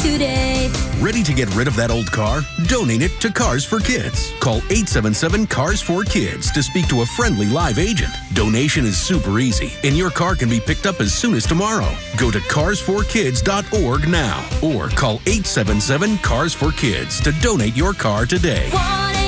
today. Ready to get rid of that old car? Donate it to Cars for Kids. Call 877-CARS4KIDS to speak to a friendly live agent. Donation is super easy, and your car can be picked up as soon as tomorrow. Go to carsforkids.org now or call 877-CARS4KIDS to donate your car today.